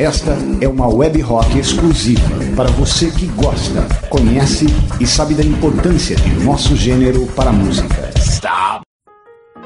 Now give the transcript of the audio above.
Esta é uma web rock exclusiva para você que gosta, conhece e sabe da importância de nosso gênero para a música. Stop.